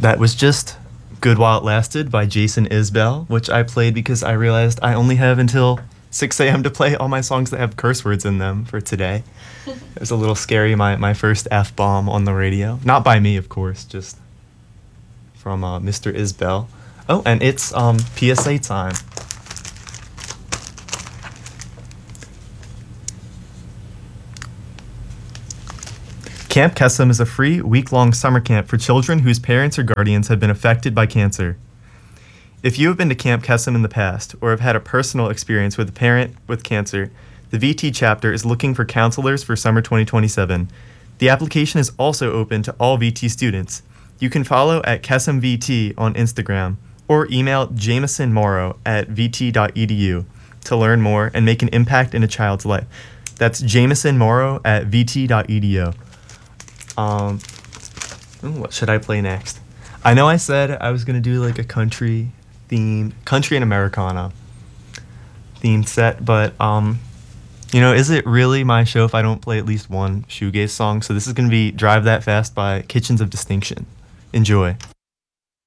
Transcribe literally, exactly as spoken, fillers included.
That was just Good While It Lasted by Jason Isbell, which I played because I realized I only have until six a.m. to play all my songs that have curse words in them for today. It was a little scary, my, my first F-bomb on the radio. Not by me, of course, just from uh, Mister Isbell. Oh, and it's um, P S A time. Camp Kesem is a free, week-long summer camp for children whose parents or guardians have been affected by cancer. If you have been to Camp Kesem in the past or have had a personal experience with a parent with cancer, the V T chapter is looking for counselors for summer twenty twenty-seven. The application is also open to all V T students. You can follow at Kesem V T on Instagram or email Jameson Morrow at v t dot e d u to learn more and make an impact in a child's life. That's Jameson Morrow at v t dot e d u. Um, ooh, what should I play next? I know I said I was gonna do like a country themed, country and Americana themed set, but um, you know, is it really my show if I don't play at least one shoegaze song? So this is gonna be "Drive That Fast" by Kitchens of Distinction. Enjoy.